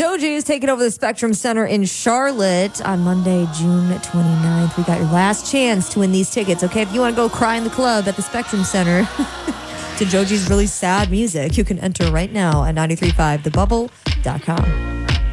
Joji is taking over the Spectrum Center in Charlotte on Monday, June 29th. We got your last chance to win these tickets, okay? If you want to go cry in the club at the Spectrum Center to Joji's really sad music, you can enter right now at 935thebubble.com.